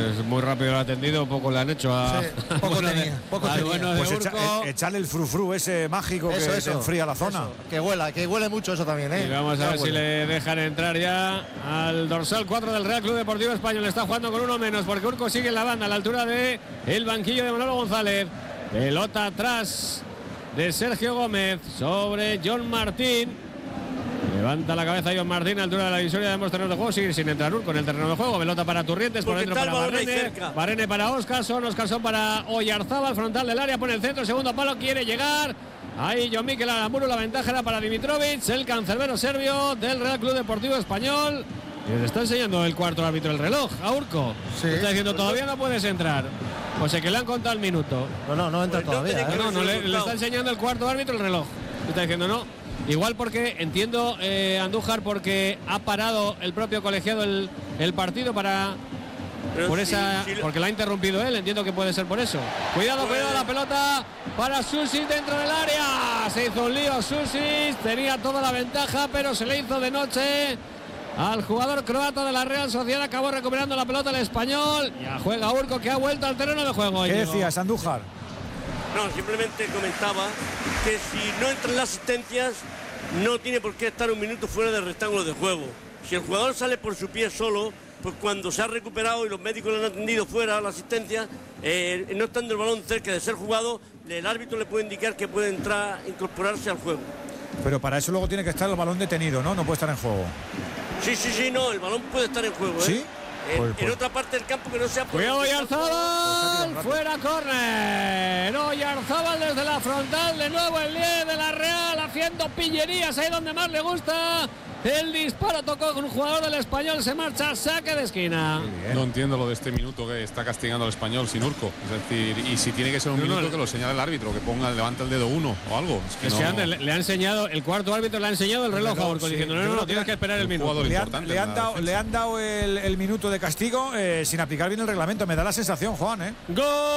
Pues muy rápido lo ha atendido, poco le han hecho a. Sí, poco tenía. Bueno de Pues Urco. echarle el frufru ese mágico que te enfría la zona. Que huele mucho eso también, ¿eh? Y vamos a ver si le dejan entrar ya al dorsal 4 del Real Club Deportivo Español. Está jugando con uno menos porque Urco sigue en la banda a la altura de el banquillo de Manolo González. Pelota atrás de Sergio Gómez sobre John Martín. Levanta la cabeza John Martín a la altura de la divisoria de ambos terrenos de juego. Sigue sin entrar Urco en el terreno de juego. Pelota para Turrientes, por dentro para Barrene. Barrene para Oscarson para Oyarzábal, frontal del área, pone el centro, segundo palo, quiere llegar. Ahí John Mikel Aramburu, la ventaja era para Dimitrovic, el cancerbero serbio del Real Club Deportivo Español. Y le está enseñando el cuarto árbitro el reloj a Urco. Sí. Está diciendo todavía no puedes entrar. Pues sé que le han contado el minuto. No entra todavía. No, le está enseñando el cuarto árbitro el reloj. Está diciendo no. Igual porque, entiendo, Andújar, porque ha parado el propio colegiado el partido para... porque la ha interrumpido él, entiendo que puede ser por eso. Cuidado la pelota para Susic dentro del área. Se hizo un lío Susic, tenía toda la ventaja, pero se le hizo de noche al jugador croata de la Real Sociedad. Acabó recuperando la pelota el español. Ya juega Urco, que ha vuelto al terreno de juego. ¿Qué decías, Andújar? No, simplemente comentaba que si no entran las asistencias, no tiene por qué estar un minuto fuera del rectángulo de juego. Si el jugador sale por su pie solo, pues cuando se ha recuperado y los médicos le han atendido fuera la asistencia, no estando el balón cerca de ser jugado, el árbitro le puede indicar que puede entrar, incorporarse al juego. Pero para eso luego tiene que estar el balón detenido, ¿no? No puede estar en juego. Sí, no, el balón puede estar en juego, ¿eh? ¿Sí? En otra parte del campo que no sea... Cuidado Oyarzábal, fuera córner. Oyarzábal desde la frontal, de nuevo el 10 de la Real, haciendo pillerías ahí donde más le gusta. El disparo tocó con un jugador del Español, se marcha, saque de esquina. No entiendo lo de este minuto que está castigando al Español sin Urco. Es decir, y si tiene que ser un minuto que lo señale el árbitro, que levante el dedo 1 o algo. Es que antes le ha enseñado, el cuarto árbitro le ha enseñado el reloj a Urco, diciendo no, tienes que esperar el minuto. Le han dado el minuto de castigo sin aplicar bien el reglamento. Me da la sensación, Juan, ¿eh? ¡Gol!